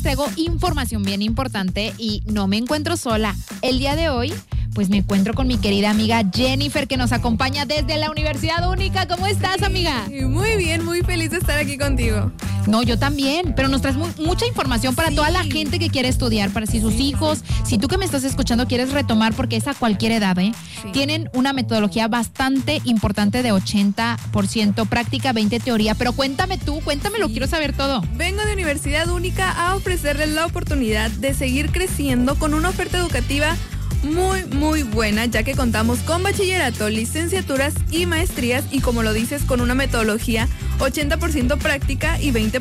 Traigo información bien importante y no me encuentro sola. El día de hoy, pues me encuentro con mi querida amiga Jennifer, que nos acompaña desde la Universidad Única. ¿Cómo estás, amiga? Muy bien, muy feliz de estar aquí contigo. No, yo también, pero nos traes mucha información para toda la gente que quiere estudiar, para si sus hijos, si tú que me estás escuchando quieres retomar, porque es a cualquier edad, tienen una metodología bastante importante de 80% práctica, 20% teoría, pero cuéntame tú, cuéntamelo, quiero saber todo. Vengo de Universidad Única a ofrecerles la oportunidad de seguir creciendo con una oferta educativa muy buena, ya que contamos con bachillerato, licenciaturas y maestrías, y como lo dices, con una metodología 80% práctica y 20%